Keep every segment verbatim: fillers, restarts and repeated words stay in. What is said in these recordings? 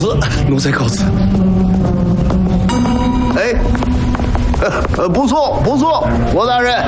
奴才告辞。 哎，呃呃，不错不错，罗大人。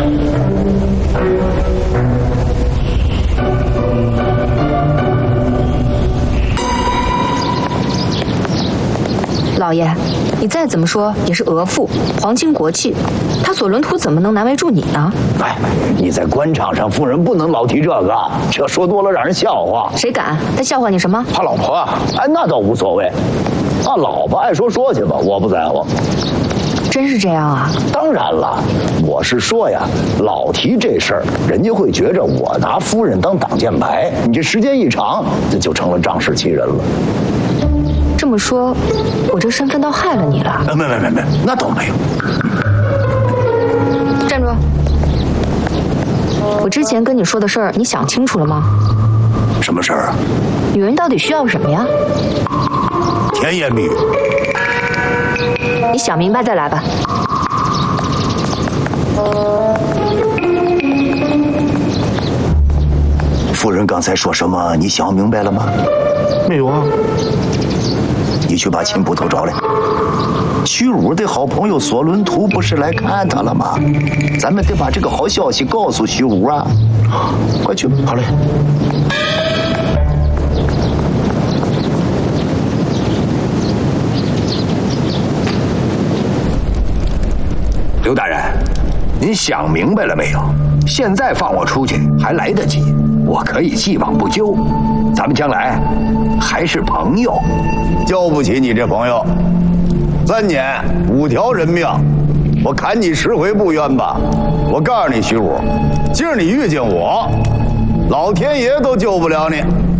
老爷，你再怎么说也是额驸，皇亲国戚，他索伦图怎么能难为住你呢？ 哎，你在官场上，夫人不能老提这个，这说多了让人笑话。 谁敢？他笑话你什么？ 怕老婆啊？哎，那倒无所谓。怕老婆爱说说去吧，我不在乎。 真是这样啊？ 当然了，我是说呀，老提这事儿，人家会觉着我拿夫人当挡箭牌，你这时间一长，这就成了仗势欺人了。 这么说，我这身份倒害了你了？ 没没没没，那倒没有。 站住！我之前跟你说的事儿，你想清楚了吗？ 什么事儿啊？ 女人到底需要什么呀？ 甜言蜜语。 你想明白再来吧。 夫人刚才说什么？你想明白了吗？ 没有啊。 你去把秦捕头找来。徐武的好朋友索伦图不是来看他了吗？咱们得把这个好消息告诉徐武啊！快去吧。 好嘞。 刘大人，您想明白了没有？现在放我出去还来得及，我可以既往不咎，咱们将来还是朋友。 交不起你这朋友，三年五条人命，我砍你十回不冤吧？我告诉你，徐武，今儿你遇见我，老天爷都救不了你。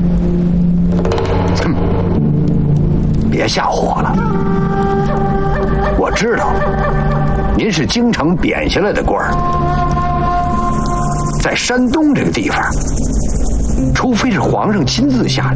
哼，别吓唬我了，我知道您是京城贬下来的官儿，在山东这个地方，除非是皇上亲自下来，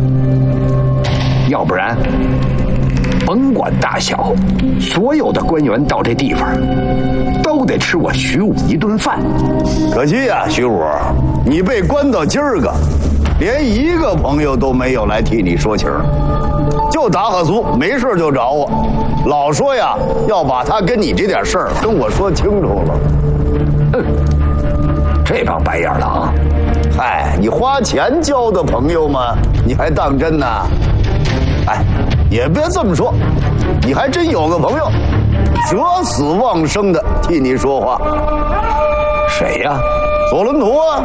要不然甭管大小，所有的官员到这地方都得吃我徐武一顿饭。 可惜呀、啊，徐武，你被关到今儿个，连一个朋友都没有来替你说情儿，就打哈苏，没事就找我，老说呀要把他跟你这点事儿跟我说清楚了。 哼，这帮白眼狼！ 嗨，你花钱交的朋友吗？你还当真呢？哎，也别这么说，你还真有个朋友，舍死忘生的替你说话。 谁呀？ 索伦图啊！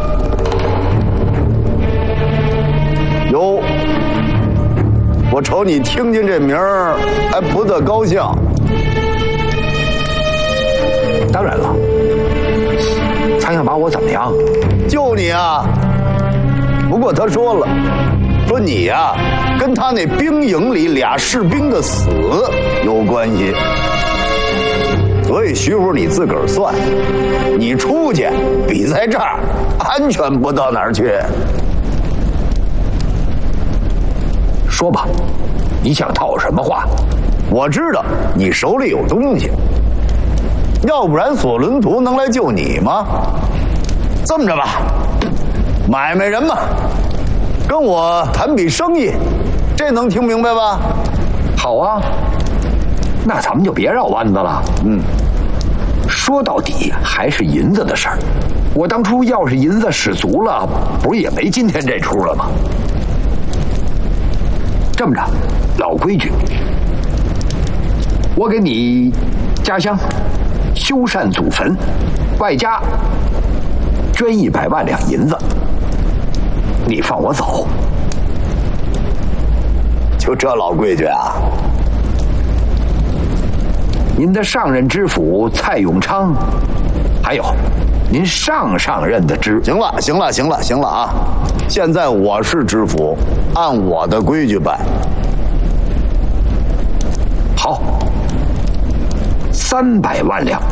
哟，我瞅你听见这名儿还不得高兴。 当然了，他想把我怎么样？ 救你啊！不过他说了，说你呀、啊、跟他那兵营里俩士兵的死有关系，所以徐福你自个儿算，你出去比在这儿安全不到哪儿去。 说吧，你想套什么话？ 我知道你手里有东西，要不然索伦图能来救你吗？这么着吧，买卖人嘛，跟我谈笔生意，这能听明白吧？ 好啊，那咱们就别绕弯子了。 嗯， 说到底还是银子的事儿。我当初要是银子使足了，不是也没今天这出了吗？这么着，老规矩，我给你家乡修缮祖坟，外加捐一百万两银子，你放我走。 就这老规矩啊？ 您的上任知府蔡永昌，还有您上上任的知…… 行了，行了，行了，行了啊！现在我是知府，按我的规矩办。 好，三百万两，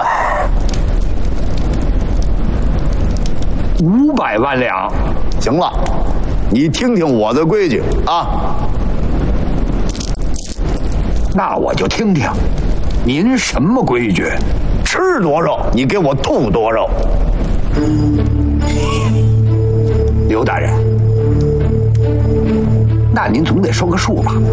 五百万两。 行了，你听听我的规矩啊。 那我就听听，您什么规矩？ 吃多少，你给我吐多少。 刘大人，那您总得说个数吧？